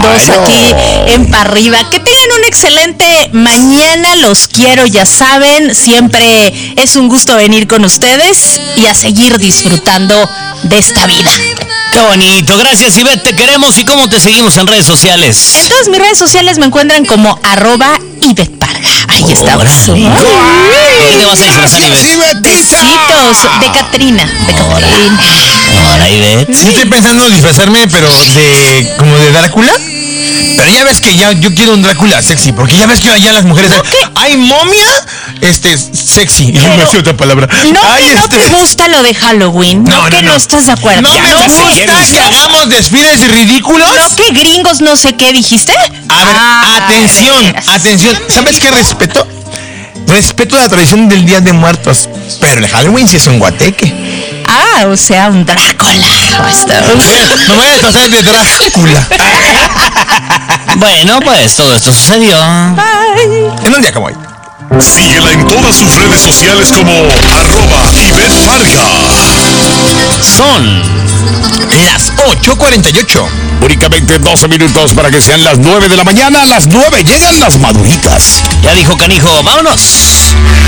lindos aquí en Pa' Arriba. Que tengan una excelente mañana, los quiero, ya saben, siempre es un gusto venir con ustedes y a seguir disfrutando de esta vida. Qué bonito, gracias Ivette, te queremos. ¿Y cómo te seguimos en redes sociales? En todas mis redes sociales me encuentran como @Ivette Parga. Ahí estamos. ¿Qué te vas a disfrazar, Ivette? Besitos de Catrina. Hola, Ivette. Sí, estoy pensando en disfrazarme, pero como de Drácula. Pero ya ves que yo quiero un Drácula sexy, porque ya ves que allá las mujeres hay momia, sexy. No me hace otra palabra. ¿No te gusta lo de Halloween? No estás de acuerdo. No me gusta que hagamos desfiles ridículos. No que gringos no sé qué dijiste. A ver, atención. ¿Sabes qué respeto? Respeto la tradición del Día de Muertos, pero el Halloween sí es un guateque. O sea, un Drácula. Me voy a disfrazar de Drácula. Bueno, pues todo esto sucedió en un día como hoy. Síguela en todas sus redes sociales como @Ivette Parga. Son las 8:48. Únicamente 12 minutos para que sean las 9 de la mañana. A las 9 llegan las maduritas. Ya dijo Canijo, vámonos.